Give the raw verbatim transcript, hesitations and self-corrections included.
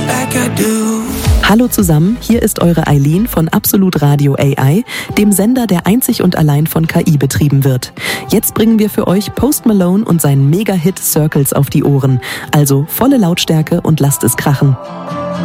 like I do. Hallo zusammen, hier ist eure Eileen von Absolut Radio A I, dem Sender, der einzig und allein von K I betrieben wird. Jetzt bringen wir für euch Post Malone und seinen Mega-Hit Circles auf die Ohren. Also volle Lautstärke und lasst es krachen.